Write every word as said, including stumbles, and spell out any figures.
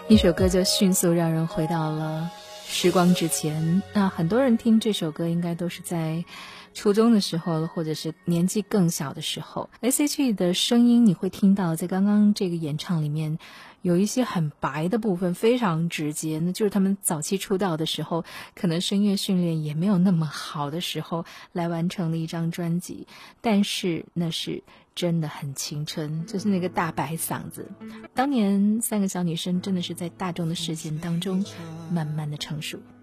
一首歌就迅速让人回到了时光之前。那很多人听这首歌应该都是在初中的时候，或者是年纪更小的时候。 S H E 的声音你会听到在刚刚这个演唱里面有一些很白的部分，非常直接，那就是他们早期出道的时候可能声乐训练也没有那么好的时候来完成了一张专辑，但是那是真的很青春，就是那个大白嗓子。当年三个小女生真的是在大众的视线当中慢慢的成熟。